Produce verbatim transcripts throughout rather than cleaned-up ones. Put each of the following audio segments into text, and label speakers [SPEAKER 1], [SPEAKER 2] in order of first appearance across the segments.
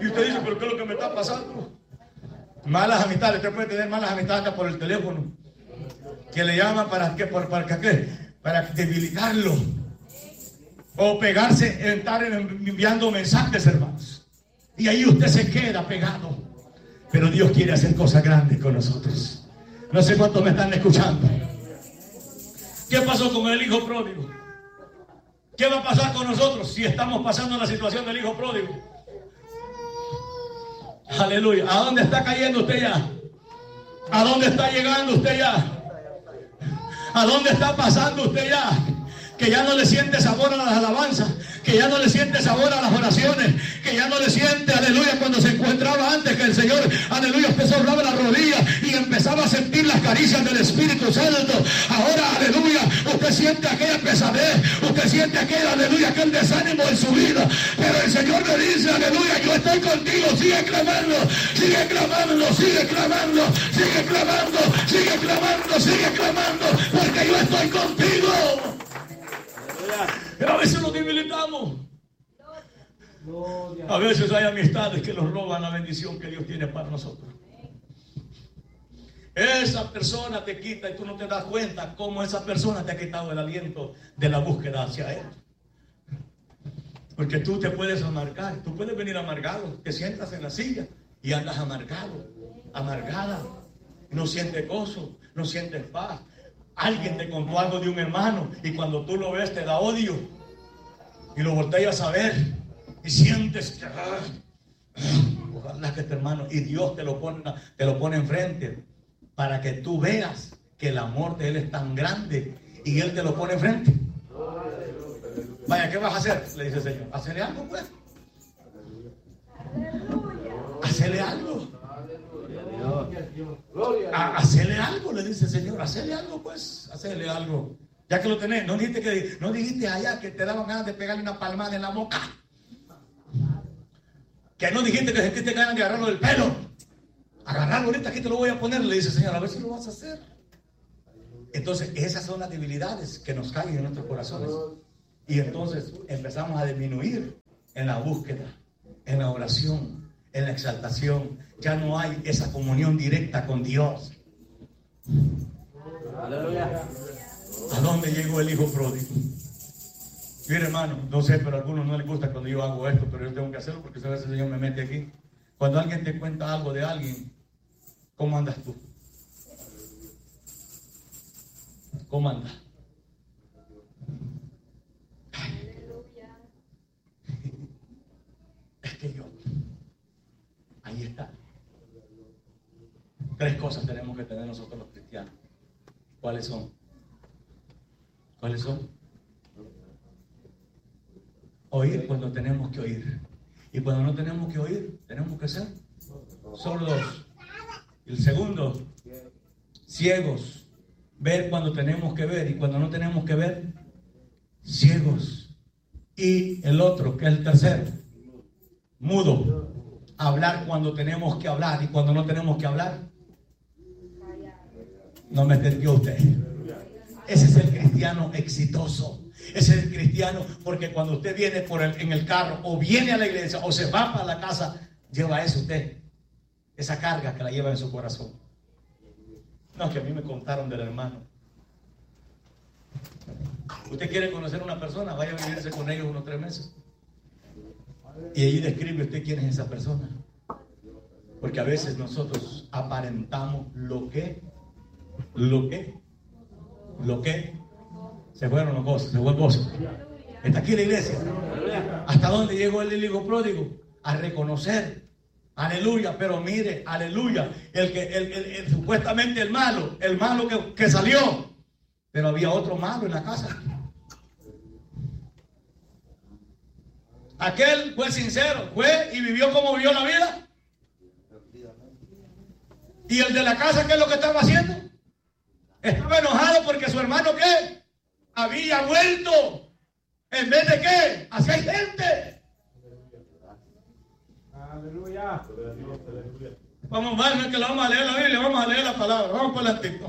[SPEAKER 1] Y usted dice, pero ¿qué es lo que me está pasando? Malas amistades. Usted puede tener malas amistades hasta por el teléfono, que le llaman para que, para, para, ¿qué? Para debilitarlo, o pegarse, estar enviando mensajes, hermanos, y ahí usted se queda pegado. Pero Dios quiere hacer cosas grandes con nosotros. No sé cuántos me están escuchando. ¿Qué pasó con el hijo pródigo? ¿Qué va a pasar con nosotros si estamos pasando la situación del hijo pródigo? Aleluya. ¿A dónde está cayendo usted ya? ¿A dónde está llegando usted ya? ¿A dónde está pasando usted ya? Que ya no le siente sabor a las alabanzas, que ya no le siente sabor a las oraciones, que ya no le siente, aleluya, cuando se encontraba antes que el Señor, aleluya, usted sobraba la rodilla y empezaba a sentir las caricias del Espíritu Santo. Ahora, aleluya, usted siente aquella pesadez, usted siente aquel, aleluya, aquel desánimo en su vida, pero el Señor le dice, aleluya, yo estoy contigo, sigue clamando, sigue clamando, sigue clamando, sigue clamando, sigue clamando, sigue clamando, porque yo estoy contigo. Pero a veces nos debilitamos. A veces hay amistades que nos roban la bendición que Dios tiene para nosotros. Esa persona te quita y tú no te das cuenta cómo esa persona te ha quitado el aliento de la búsqueda hacia Él. Porque tú te puedes amargar, tú puedes venir amargado, te sientas en la silla y andas amargado, amargada, no sientes gozo, no sientes paz. Alguien te contó algo de un hermano y cuando tú lo ves te da odio y lo volteas a ver y sientes que ojalá que este hermano, y Dios te lo pone, te lo pone enfrente para que tú veas que el amor de Él es tan grande y Él te lo pone enfrente. Vaya, ¿qué vas a hacer? Le dice el Señor. Hacele algo, pues. Hacele algo. A, hacele algo, le dice el Señor. Hacele algo, pues. Hacele algo. Ya que lo tenés. No dijiste, que, no dijiste allá que te daban ganas de pegarle una palmada en la boca. Que no dijiste que sentiste ganas de agarrarlo del pelo. Agarrarlo ahorita, aquí te lo voy a poner. Le dice el Señor, a ver si lo vas a hacer. Entonces, esas son las debilidades que nos caen en nuestros corazones. Y entonces empezamos a disminuir en la búsqueda, en la oración, en la exaltación. Ya no hay esa comunión directa con Dios. Aleluya. ¿A dónde llegó el hijo pródigo? Mire, hermano, no sé, pero a algunos no les gusta cuando yo hago esto, pero yo tengo que hacerlo porque a veces el Señor me mete aquí. Cuando alguien te cuenta algo de alguien, ¿cómo andas tú? ¿Cómo andas? Es que yo, ahí está. Tres cosas tenemos que tener nosotros los cristianos. ¿Cuáles son? ¿Cuáles son? Oír cuando tenemos que oír. Y cuando no tenemos que oír, tenemos que ser sordos. El segundo, ciegos. Ver cuando tenemos que ver y cuando no tenemos que ver, ciegos. Y el otro, que es el tercero, mudo. Hablar cuando tenemos que hablar y cuando no tenemos que hablar. No me entendió usted. Ese es el cristiano exitoso. Ese es el cristiano porque cuando usted viene por el, en el carro o viene a la iglesia o se va para la casa, lleva eso usted. Esa carga que la lleva en su corazón. No, que a mí me contaron del hermano. Usted quiere conocer a una persona, vaya a vivirse con ellos unos tres meses. Y ahí describe usted quién es esa persona. Porque a veces nosotros aparentamos lo que, lo que, lo que, se fueron los gozos, se fue el gozo. Está aquí la iglesia. ¿Hasta dónde llegó el hijo pródigo? A reconocer. Aleluya, pero mire, aleluya, el que el, el, el, supuestamente el malo, el malo que, que salió, pero había otro malo en la casa. Aquel fue sincero, fue y vivió como vivió la vida. Y el de la casa, ¿qué es lo que estaba haciendo? Estaba enojado porque su hermano, ¿qué? Había vuelto. ¿En vez de qué? Hacia gente. Aleluya. Vamos, vamos, que lo vamos a leer la Biblia, vamos a leer la palabra. Vamos por el antiguo.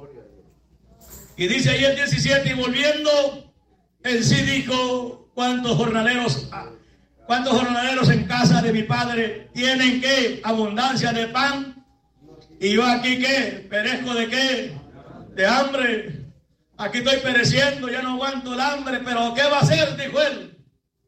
[SPEAKER 1] Y dice ahí el diecisiete, y volviendo en sí dijo, ¿cuántos jornaleros ¿Cuántos jornaleros en casa de mi padre tienen qué? Abundancia de pan. Y yo aquí qué? ¿Perezco de qué? De hambre. Aquí estoy pereciendo, ya no aguanto el hambre, pero ¿qué va a hacer? Dijo él.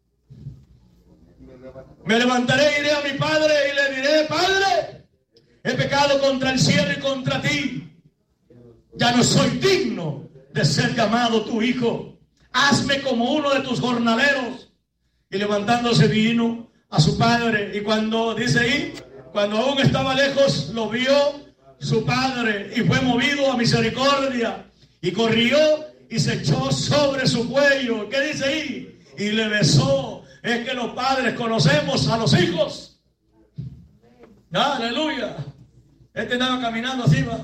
[SPEAKER 1] Me levantaré y iré a mi padre y le diré: Padre, he pecado contra el cielo y contra ti. Ya no soy digno de ser llamado tu hijo. Hazme como uno de tus jornaleros. Y levantándose vino a su padre. Y cuando, dice ahí, cuando aún estaba lejos, lo vio su padre y fue movido a misericordia. Y corrió y se echó sobre su cuello. ¿Qué dice ahí? Y le besó. Es que los padres conocemos a los hijos. Aleluya. Este estaba caminando así, ¿va?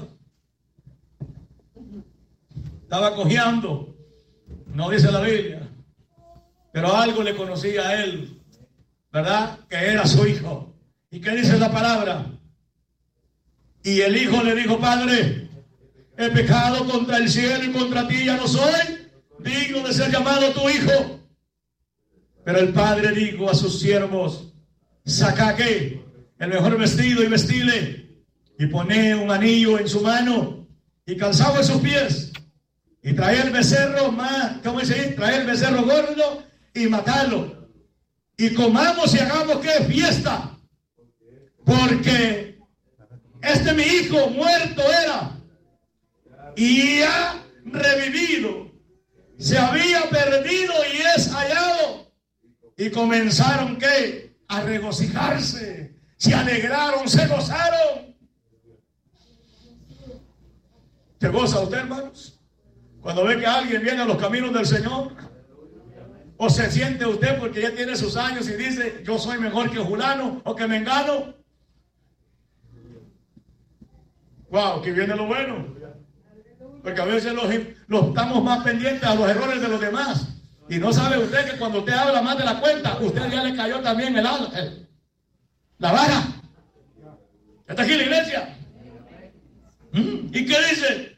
[SPEAKER 1] Estaba cojeando. No dice la Biblia. Pero algo le conocía a él, ¿verdad? Que era su hijo. ¿Y qué dice la palabra? Y el hijo le dijo: Padre, he pecado contra el cielo y contra ti, ya no soy digno de ser llamado tu hijo. Pero el padre dijo a sus siervos: Sacad ¿qué? El mejor vestido y vestile, y poné un anillo en su mano y calzado en sus pies, y trae el becerro más, ¿cómo dice? Trae el becerro gordo y matalo, y comamos y hagamos ¿qué? Fiesta, porque este mi hijo muerto era y ha revivido, se había perdido y es hallado. Y comenzaron ¿qué? A regocijarse, se alegraron, se gozaron. ¿Se goza usted, hermanos? Cuando ve que alguien viene a los caminos del Señor. ¿O se siente usted porque ya tiene sus años y dice: yo soy mejor que Julano o que Mengano? Wow, que viene lo bueno. Porque a veces los, los estamos más pendientes a los errores de los demás. Y no sabe usted que cuando usted habla más de la cuenta, usted ya le cayó también el, el la vara. ¿Está aquí la iglesia? ¿Mm? ¿Y qué dice?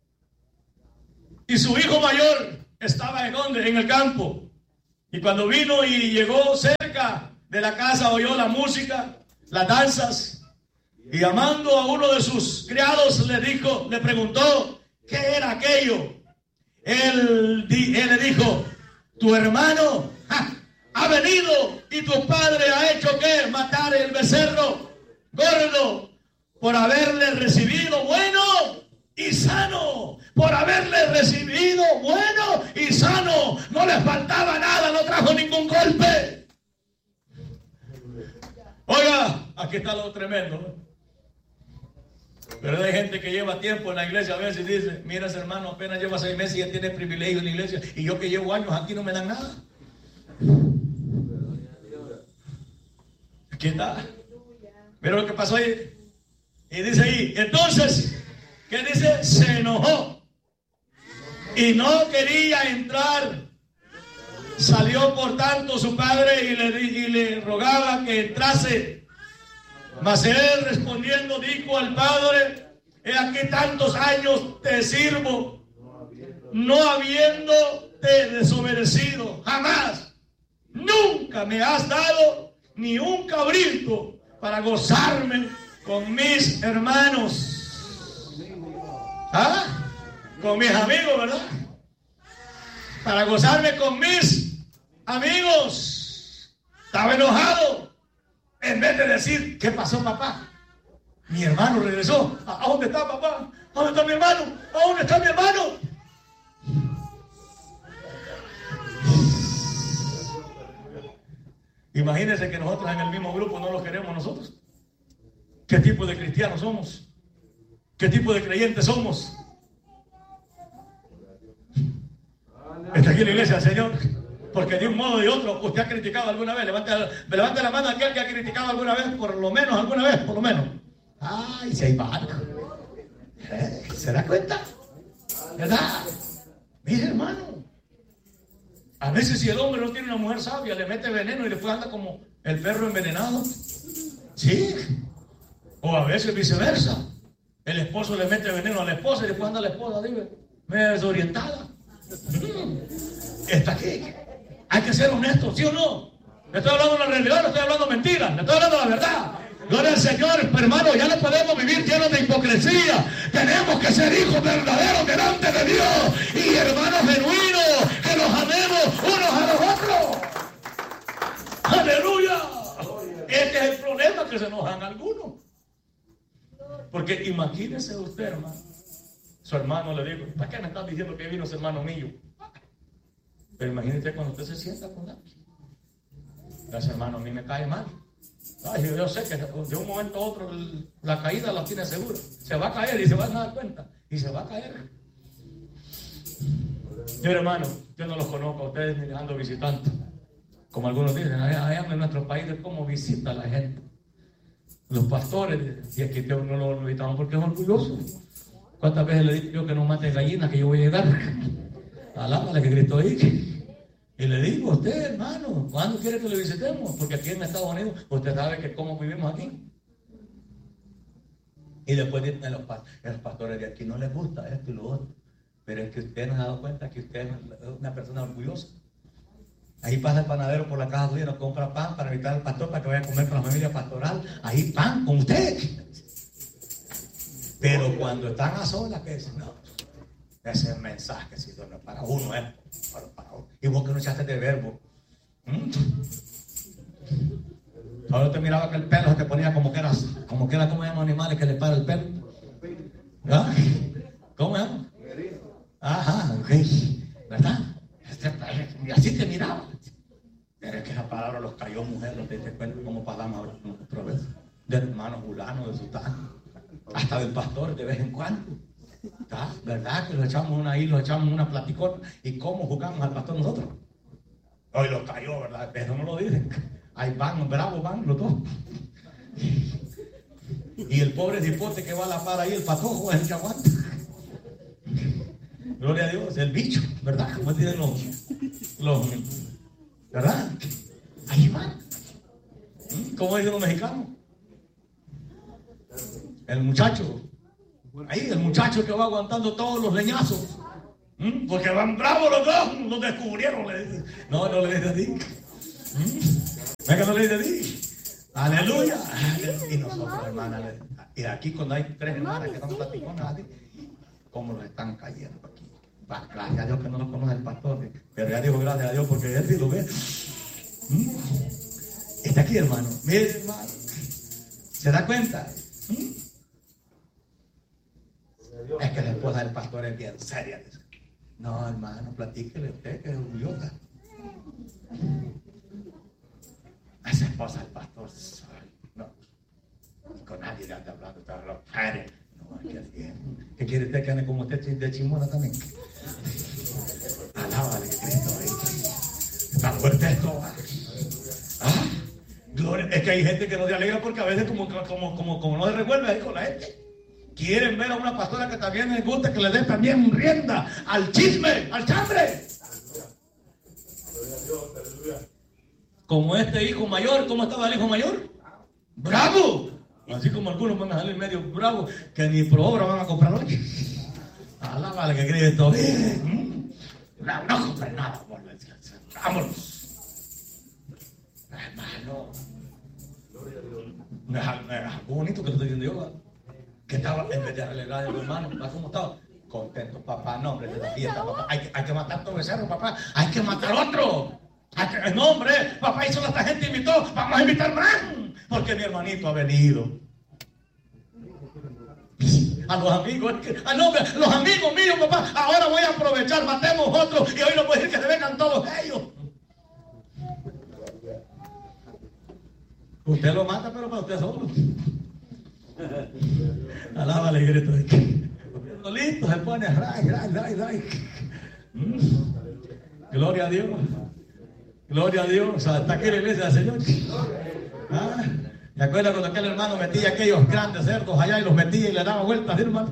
[SPEAKER 1] Y su hijo mayor estaba en donde, en el campo. Y cuando vino y llegó cerca de la casa, oyó la música, las danzas. Y llamando a uno de sus criados, le dijo, le preguntó: ¿qué era aquello? Él, él le dijo: tu hermano ja, ha venido y tu padre ha hecho ¿qué? Matar el becerro gordo por haberle recibido bueno y sano. Por haberle recibido bueno y sano. No le faltaba nada, no trajo ningún golpe. Oiga, aquí está lo tremendo, ¿no? Pero hay gente que lleva tiempo en la iglesia a veces y dice: mira, ese hermano apenas lleva seis meses y ya tiene privilegio en la iglesia, y yo que llevo años aquí no me dan nada. Aquí está. Mira lo que pasó ahí. Y dice ahí, entonces, ¿qué dice? Se enojó y no quería entrar. Salió por tanto su padre y le, y le rogaba que entrase. Mas él respondiendo dijo al padre: he aquí tantos años te sirvo, no habiéndote desobedecido jamás. Nunca me has dado ni un cabrito para gozarme con mis hermanos. ¿Ah? Con mis amigos, ¿verdad? Para gozarme con mis amigos. Estaba enojado. En vez de decir: ¿qué pasó, papá? Mi hermano regresó. ¿A dónde está, papá? ¿A dónde está mi hermano? ¿A dónde está mi hermano? Imagínense que nosotros en el mismo grupo no los queremos nosotros. ¿Qué tipo de cristianos somos? ¿Qué tipo de creyentes somos? Está aquí la iglesia, Señor. Porque de un modo o de otro, usted ha criticado alguna vez. Levante, levante la mano a aquel que ha criticado alguna vez, por lo menos, alguna vez, por lo menos. Ay, si hay barco. ¿Eh? ¿Se da cuenta? ¿Verdad? Mire, hermano. A veces si el hombre no tiene una mujer sabia, le mete veneno y después anda como el perro envenenado. Sí. O a veces viceversa. El esposo le mete veneno a la esposa y después anda la esposa, dime, media desorientada. Está aquí. Hay que ser honestos, ¿sí o no? Le estoy hablando de la realidad, no estoy hablando mentiras, le estoy hablando de la verdad. Gloria al Señor, pero hermano, ya no podemos vivir llenos de hipocresía. Tenemos que ser hijos verdaderos delante de Dios y hermanos genuinos, que nos amemos unos a los otros. ¡Aleluya! Este es el problema, que se enojan algunos. Porque imagínese usted, hermano, su hermano le dijo: ¿para qué me estás diciendo que vino ese hermano mío? Pero imagínese cuando usted se sienta con él. Ese hermano a mí me cae mal. Ay, yo sé que de un momento a otro la caída la tiene segura. Se va a caer y se van a dar cuenta. Y se va a caer. Yo, hermano, yo no los conozco a ustedes ni ando visitando. Como algunos dicen, allá en nuestro país es como visita a la gente. Los pastores, y aquí no lo invitamos porque es orgulloso. ¿Cuántas veces le digo yo que no mate gallinas, que yo voy a llegar? Alábale que Cristo dice. Y le digo a usted, hermano, ¿cuándo quiere que lo visitemos? Porque aquí en Estados Unidos, usted sabe que cómo vivimos aquí. Y después dicen los, los pastores de aquí, no les gusta esto y lo otro. Pero es que usted no se ha dado cuenta que usted es una persona orgullosa. Ahí pasa el panadero por la casa suya y nos compra pan para invitar al pastor para que vaya a comer con la familia pastoral. Ahí pan con usted. Pero cuando están a solas, ¿qué dicen? No, ese mensaje, si no es para uno, es para, para uno. Y vos que no echaste de verbo. ¿Mm? Solo te miraba que el pelo se te ponía como que era, como que era, como llaman animales que le para el pelo. ¿Ah? ¿Cómo llaman? Ajá, ok. ¿Verdad? Y así te miraba. Pero es que esa palabra los cayó, mujer, los te cuento como pasamos ahora otra vez. Del hermano fulano, de sultán, hasta del pastor de vez en cuando. ¿Está? ¿Verdad? Que los echamos una ahí, los echamos una platicona. ¿Y cómo jugamos al pastor nosotros? Hoy los cayó, ¿verdad? Eso no lo dicen. Ahí van, bravos van los dos. Y el pobre cipote que va a la par ahí, el patojo, es el que aguanta. Gloria a Dios, el bicho, ¿verdad? Como dicen los, los, ¿verdad? Ahí van. ¿Cómo dicen los mexicanos? El muchacho. Ahí, el muchacho que va aguantando todos los leñazos. ¿Mm? Porque van bravos los dos, los descubrieron. Le dicen. No, no le dice así. Venga, no le dice así. Aleluya. Y nosotros, hermanas, y aquí cuando hay tres hermanas que están platiconas, ¿cómo los están cayendo aquí? Gracias a Dios que no lo conoce el pastor, pero ya digo gracias a Dios porque él sí lo ve. ¿Mm? Está aquí, hermano. Mire, hermano. ¿Se da cuenta? ¿Mm? Es que la esposa del pastor es bien seria. Dice. No, hermano, platíquele usted que es orgullosa. Esa esposa del pastor, no, con nadie le anda hablando, está hablando. No, es que es bien. ¿Qué quiere usted que ande como usted de chimona también? Alábale que Cristo ahí. Está fuerte esto. Ah, gloria. Es que hay gente que no se alegra porque a veces como, como, como, como no se revuelve ahí con la gente. Quieren ver a una pastora que también les gusta, que le dé también rienda al chisme, al chambre. Como este hijo mayor, ¿cómo estaba el hijo mayor? ¡Bravo! Así como algunos van a salir medio bravos, que ni por obra van a comprar hoy. Alábale que Cristo bien. No, no compren nada, vámonos. Hermano. Es bonito que lo estoy diciendo yo. Que estaba en vez de alegrar a mi hermano, ¿cómo estaba? Contento, papá, no, hombre, de la fiesta, papá. Hay que, hay que matar todo becerro, papá. Hay que matar otro. Hay que, no, hombre, papá hizo esta gente invitó, vamos a invitar más. Porque mi hermanito ha venido. A los amigos, ah, no, los amigos míos, papá, ahora voy a aprovechar, matemos otro y hoy no puedo decir que se vengan todos ellos. Usted lo mata, pero para usted solo. Alábale, grito. Listo, se pone ray, ray, ray, ray. Gloria a Dios. Gloria a Dios. O sea, está aquí la iglesia del Señor. ¿Ah? ¿Me acuerdas cuando aquel hermano metía aquellos grandes cerdos allá y los metía y le daba vueltas, hermano?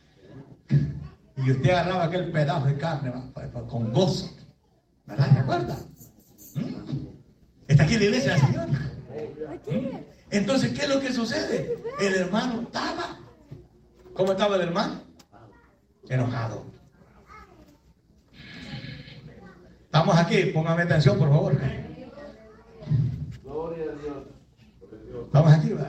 [SPEAKER 1] Y usted agarraba aquel pedazo de carne con gozo. ¿Verdad? ¿Me acuerda? ¿Mm? Está aquí la iglesia del Señor. ¿Mm? Entonces, ¿qué es lo que sucede? El hermano estaba. ¿Cómo estaba el hermano? Enojado. Estamos aquí, póngame atención, por favor.
[SPEAKER 2] Gloria a Dios.
[SPEAKER 1] Vamos aquí, ¿verdad?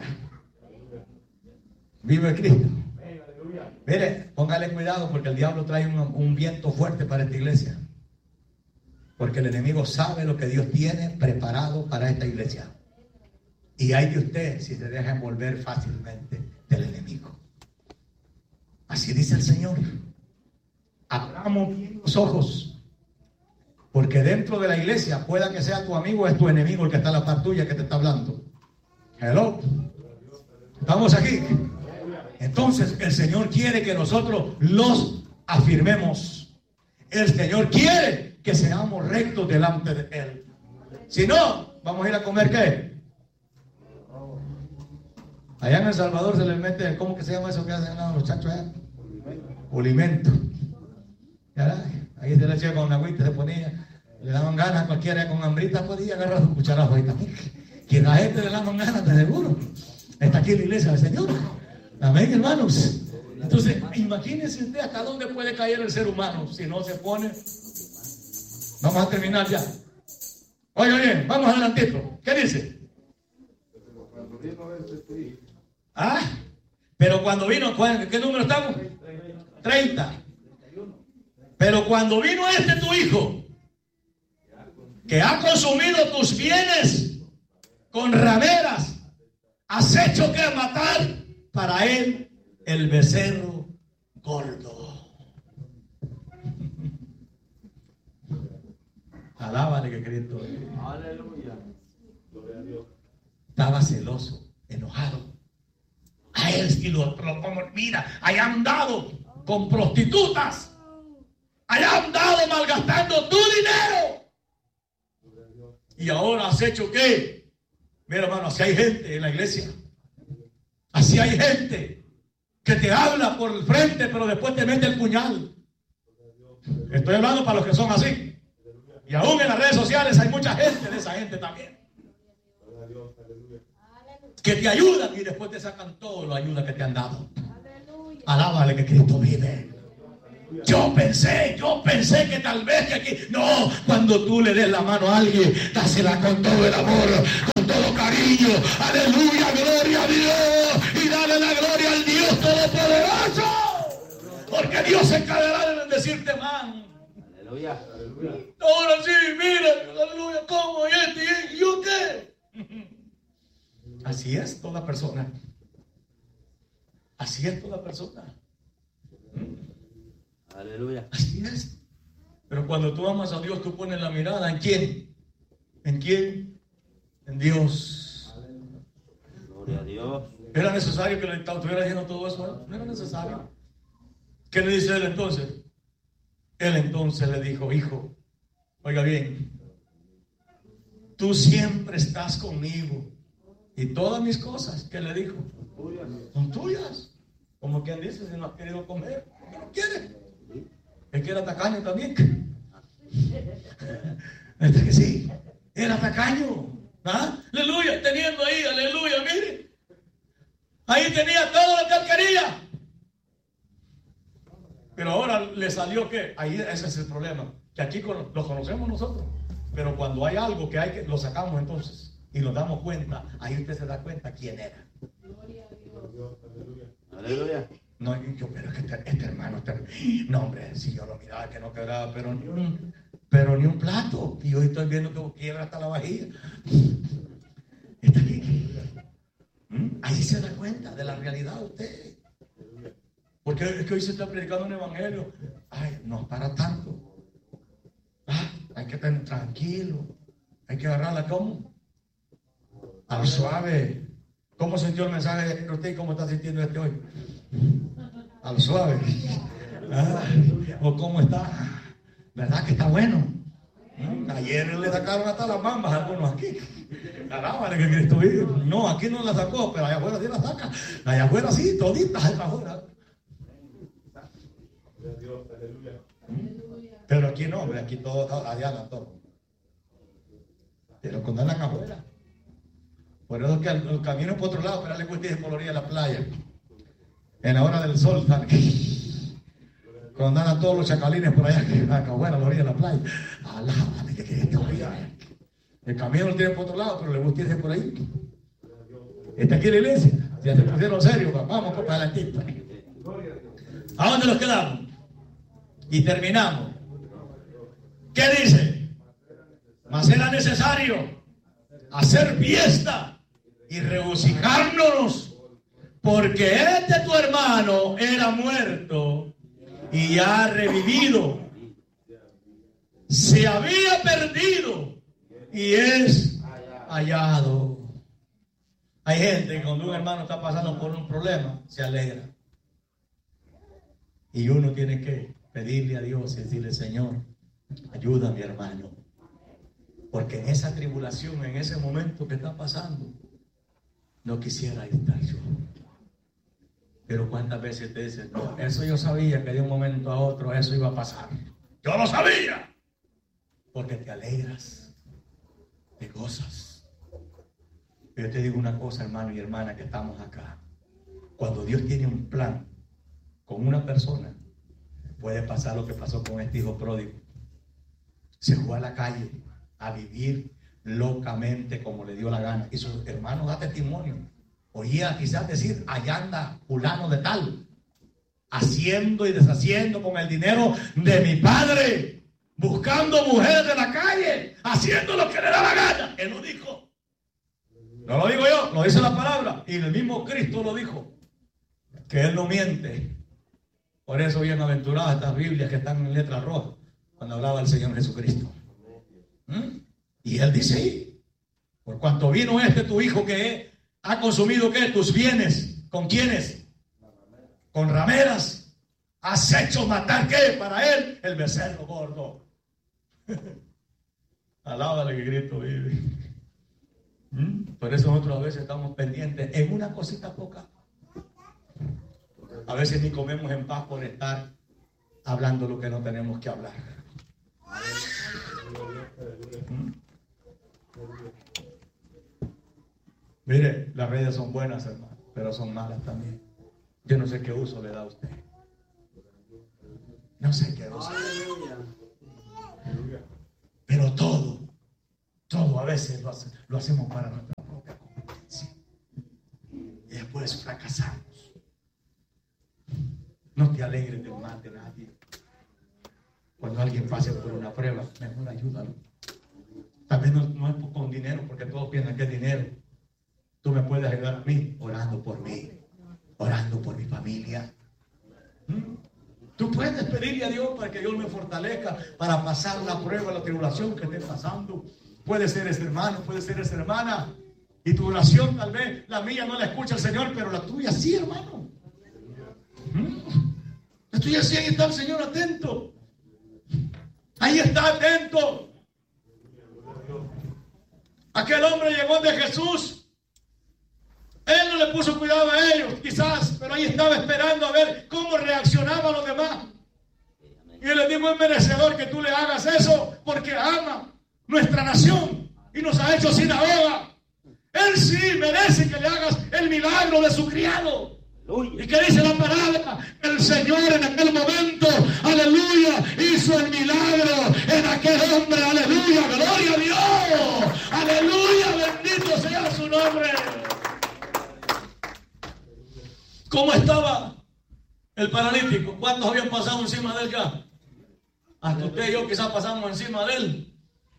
[SPEAKER 1] Vive Cristo. Mire, póngale cuidado porque el diablo trae un, un viento fuerte para esta iglesia. Porque el enemigo sabe lo que Dios tiene preparado para esta iglesia. Y hay de usted si se deja envolver fácilmente del enemigo. Así dice el Señor. Abramos bien los ojos. Porque dentro de la iglesia, pueda que sea tu amigo, es tu enemigo el que está a la par tuya que te está hablando. Hello. ¿Estamos aquí? Entonces el Señor quiere que nosotros los afirmemos. El Señor quiere que seamos rectos delante de Él. Si no, vamos a ir a comer ¿qué? Allá en El Salvador se les mete, ¿cómo que se llama eso que hacen los muchachos allá? Alimento. Ahí se le hacía con una agüita, se ponía, le daban ganas a cualquiera con hambrita, podía agarrar su cucharazo ahí también. Que la gente le daban ganas, te seguro. Está aquí en la iglesia del Señor. Amén, hermanos. Entonces, imagínense usted hasta dónde puede caer el ser humano si no se pone. Vamos a terminar ya. Oye, bien, vamos adelantito. ¿Qué dice? Ah, pero cuando vino, ¿qué número estamos? treinta. Pero cuando vino este tu hijo, que ha consumido tus bienes con rameras, has hecho que matar para él el becerro gordo. Alábale que Cristo.
[SPEAKER 2] Aleluya.
[SPEAKER 1] Estaba celoso, enojado. A él sí lo, lo como, mira, allá han dado con prostitutas. Allá han dado malgastando tu dinero. Y ahora has hecho qué? Mira, hermano, así hay gente en la iglesia. Así hay gente que te habla por el frente, pero después te mete el puñal. Estoy hablando para los que son así. Y aún en las redes sociales hay mucha gente de esa gente también. Que te ayudan y después te sacan todo la ayuda que te han dado. Alábale que Cristo vive. Yo pensé, yo pensé que tal vez que aquí, no, cuando tú le des la mano a alguien, dásela con todo el amor, con todo cariño, aleluya, gloria a Dios, y dale la gloria al Dios Todopoderoso, porque Dios se encargará de bendecirte, man.
[SPEAKER 2] Aleluya, aleluya.
[SPEAKER 1] Ahora sí, mira, aleluya, ¿cómo? ¿Y este? ¿Y yo qué? Así es toda persona. Así es toda persona.
[SPEAKER 2] Aleluya.
[SPEAKER 1] Así es. Pero cuando tú amas a Dios, tú pones la mirada ¿en quién? ¿En quién? En Dios.
[SPEAKER 2] Gloria a Dios.
[SPEAKER 1] ¿Era necesario que le estuviera diciendo todo eso? No era necesario. ¿Qué le dice él entonces? Él entonces le dijo, hijo, oiga bien, tú siempre estás conmigo y todas mis cosas, ¿qué le dijo? Son tuyas. Como quien dice, si no has querido comer, ¿por qué no quieres? Es que era tacaño también. Es que sí, era tacaño. ¿Ah? Aleluya, teniendo ahí, aleluya, mire. Ahí tenía todo lo que él quería. Pero ahora le salió que, ahí ese es el problema, que aquí lo conocemos nosotros. Pero cuando hay algo que hay que, lo sacamos entonces y nos damos cuenta, ahí usted se da cuenta quién era.
[SPEAKER 2] Aleluya.
[SPEAKER 1] No, yo, pero es que este, este hermano, este, no hombre, si yo lo miraba que no quedaba, pero ni un, pero ni un plato. Y hoy estoy viendo que quiebra hasta la vajilla. Está aquí. ¿Mm? Ahí se da cuenta de la realidad usted. Porque es que hoy se está predicando un evangelio. Ay, no es para tanto. Ah, hay que estar tranquilo. Hay que agarrarla como al suave. ¿Cómo sintió el mensaje de usted y cómo está sintiendo este hoy? Al suave. Ah, o cómo está. ¿Verdad que está bueno? ¿Mm? Ayer le sacaron hasta las mambas a algunos aquí. Caramba, que Cristo vive. No, aquí no la sacó, pero allá afuera sí la saca. Allá afuera sí, toditas allá afuera. Pero aquí no, hombre, aquí todos allá andan todos. Pero cuando andan afuera. Por eso es que el, el camino es por otro lado, pero le cuesta ir por la orilla de la playa. En la hora del sol, están cuando andan todos los chacalines por allá, acá afuera, a la orilla de la playa. Alábame que Cristo vive. El camino lo tiene por otro lado, pero le gusta irse por ahí. Está aquí la iglesia. Ya se pusieron serio, vamos para adelante. ¿A dónde nos quedamos? Y terminamos. ¿Qué dice? Mas era necesario hacer fiesta y regocijarnos, porque este tu hermano era muerto y ha revivido. Se había perdido y es hallado. Hay gente que cuando un hermano está pasando por un problema, se alegra. Y uno tiene que pedirle a Dios y decirle: Señor, ayuda a mi hermano. Porque en esa tribulación, en ese momento que está pasando, no quisiera estar yo. Pero cuántas veces te dicen: no, eso yo sabía que de un momento a otro eso iba a pasar. Yo lo sabía. Porque te alegras, te gozas. Yo te digo una cosa, hermano y hermana, que estamos acá. Cuando Dios tiene un plan con una persona, puede pasar lo que pasó con este hijo pródigo. Se fue a la calle a vivir locamente como le dio la gana. Y sus hermanos da testimonio. Oía quizás decir: allá anda fulano de tal, haciendo y deshaciendo con el dinero de mi padre, buscando mujeres de la calle, haciendo lo que le da la gana. Él lo dijo. No lo digo yo, lo dice la palabra. Y el mismo Cristo lo dijo, que Él no miente. Por eso bienaventuradas estas Biblias que están en letras rojas, cuando hablaba el Señor Jesucristo. ¿Mm? Y Él dice ahí: por cuanto vino este tu hijo que ha consumido ¿qué? Tus bienes. ¿Con quiénes? Con rameras. Has hecho matar ¿qué? Para él el becerro gordo. Alábale que Cristo vive. ¿Mm? Por eso nosotros a veces estamos pendientes en una cosita poca. A veces ni comemos en paz por estar hablando lo que no tenemos que hablar. ¿Mm? Mire, las redes son buenas, hermano, pero son malas también. Yo no sé qué uso le da a usted. No sé qué uso. Pero todo, todo a veces lo, hace, lo hacemos para nuestra propia conveniencia. Y después fracasamos. No te alegres del mal de nadie. Cuando alguien pase por una prueba, mejor ayúdalo. Tal vez no, no es con dinero, porque todos piensan que es dinero. Tú me puedes ayudar a mí orando por mí, orando por mi familia. ¿Mm? Tú puedes pedirle a Dios para que Dios me fortalezca para pasar la prueba, la tribulación que esté pasando. Puede ser ese hermano, puede ser esa hermana. Y tu oración tal vez, la mía no la escucha el Señor, pero la tuya sí, hermano. ¿Mm? La tuya sí, ahí está el Señor atento. Ahí está atento. Aquel hombre llegó de Jesús. Él no le puso cuidado a ellos, quizás, pero ahí estaba esperando a ver cómo reaccionaban los demás. Y él le dijo: es merecedor que tú le hagas eso, porque ama nuestra nación y nos ha hecho sinagoga. Él sí merece que le hagas el milagro de su criado. ¿Y qué dice la palabra? El Señor en aquel momento, aleluya, hizo el milagro en aquel hombre, aleluya, gloria a Dios, aleluya, bendito sea su nombre. ¿Cómo estaba el paralítico? ¿Cuántos habían pasado encima de él ya? Hasta usted y yo quizás pasamos encima de él.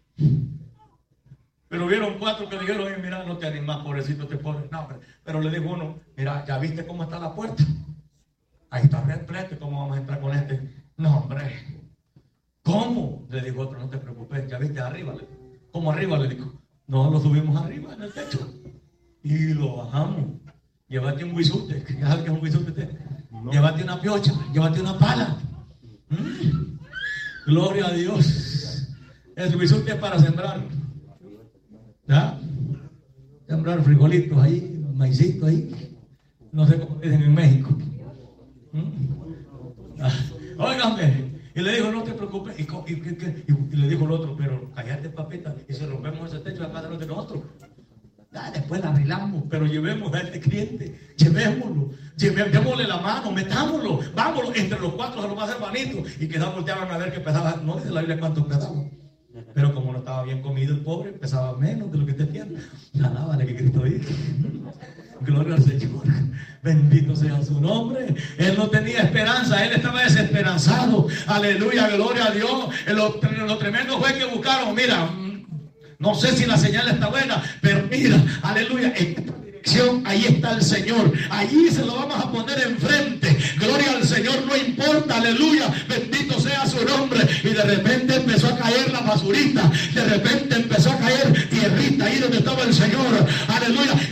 [SPEAKER 1] Pero vieron cuatro que dijeron: mira, no te animas, pobrecito, te pones. No, pero le dijo uno: mira, ¿ya viste cómo está la puerta? Ahí está repleto. ¿Cómo vamos a entrar con este? No, hombre. ¿Cómo? Le dijo otro: no te preocupes, ¿ya viste arriba? ¿Cómo arriba? Le dijo: no, lo subimos arriba en el techo y lo bajamos. Llévate un guisute. ¿Sabes qué es un guisute? No. Llévate una piocha, llévate una pala. ¿Mm? Gloria a Dios. El guisute es para sembrar. ¿Ya? Sembrar frijolitos ahí, maicitos ahí. No sé cómo dicen en México. ¿Mm? Ah, óigame. Y le dijo: no te preocupes. Y, y, y, y le dijo el otro: pero cállate, papita. Y si rompemos ese techo acá delante de nosotros, ah, después la arreglamos, pero llevemos a este cliente, llevémoslo, llevémosle la mano, metámoslo, vámonos, entre los cuatro se lo va a hacer manito. Y quedamos volteaban a ver qué pesaba. No dice la Biblia cuántos pesaban, pero como no estaba bien comido el pobre, pesaba menos de lo que usted tiene. Alábale que Cristo dice. Gloria al Señor. Bendito sea su nombre. Él no tenía esperanza, él estaba desesperanzado. Aleluya, gloria a Dios. Lo, lo tremendo fue que buscaron, mira, no sé si la señal está buena, pero mira, aleluya, en esta dirección, ahí está el Señor. Allí se lo vamos a poner enfrente. Gloria al Señor, no importa, aleluya, bendito sea su nombre. Y de repente empezó a caer la basurita, de repente empezó a caer tierrita ahí donde estaba el Señor, aleluya.